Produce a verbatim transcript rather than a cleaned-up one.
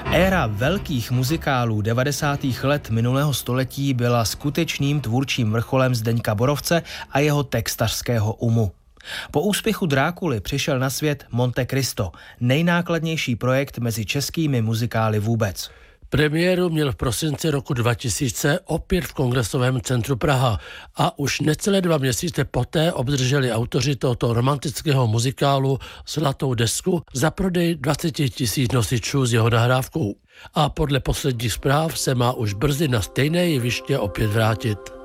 Éra velkých muzikálů devadesátých let minulého století byla skutečným tvůrčím vrcholem Zdeňka Borovce a jeho textařského umu. Po úspěchu Drákuly přišel na svět Monte Cristo, nejnákladnější projekt mezi českými muzikály vůbec. Premiéru měl v prosinci roku dva tisíce opět v Kongresovém centru Praha a už necelé dva měsíce poté obdrželi autoři tohoto romantického muzikálu zlatou desku za prodej dvacet tisíc nosičů s jeho nahrávkou. A podle posledních zpráv se má už brzy na stejné jeviště opět vrátit.